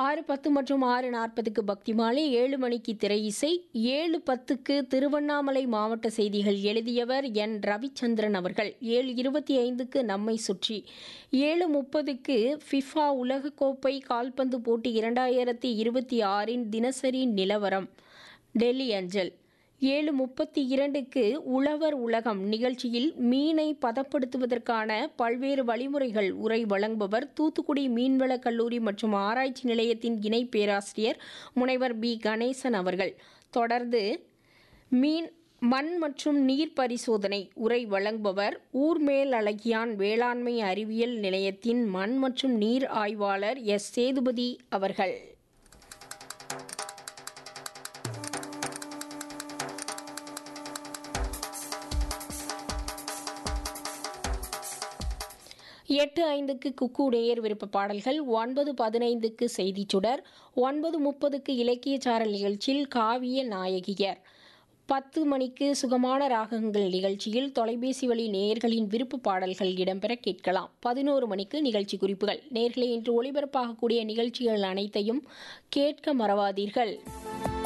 6:10 மற்றும் 6:40க்கு பக்தி மாலை, 7 மணிக்கு திரை இசை, 7:10க்கு திருவண்ணாமலை மாவட்ட செய்திகள் எழுதியவர் என் ரவிச்சந்திரன் அவர்கள், 7:25க்கு நம்மை சுற்றி, 7:30க்கு ஃபிஃபா உலகக்கோப்பை கால்பந்து போட்டி 2026 தினசரி நிலவரம் டெல்லி அஞ்சல், 7:32க்கு உழவர் உலகம் நிகழ்ச்சியில் மீனை பதப்படுத்துவதற்கான பல்வேறு வழிமுறைகள் உரை வழங்குபவர் தூத்துக்குடி மீன்வளக் கல்லூரி மற்றும் ஆராய்ச்சி நிலையத்தின் இணை பேராசிரியர் முனைவர் பி கணேசன் அவர்கள். தொடர்ந்து மண் மற்றும் நீர் பரிசோதனை உரை வழங்குபவர் ஊர்மேல் அழகியான் வேளாண்மை அறிவியல் நிலையத்தின் மண் மற்றும் நீர் ஆய்வாளர் எஸ் சேதுபதி அவர்கள். எட்டு ஐந்துக்கு குக்கு நேயர் விருப்ப பாடல்கள், 9:15க்கு செய்திச் சுடர், 9:30க்கு இலக்கிய சாரல் நிகழ்ச்சியில் காவிய நாயகியர், 10 மணிக்கு சுகமான ராகங்கள் நிகழ்ச்சியில் தொலைபேசி வழி நேயர்களின் விருப்ப பாடல்கள் இடம்பெற கேட்கலாம். 11 மணிக்கு நிகழ்ச்சி குறிப்புகள். நேயர்களே, இன்று ஒளிபரப்பாகக்கூடிய நிகழ்ச்சிகள் அனைத்தையும் கேட்க மறவாதீர்கள்.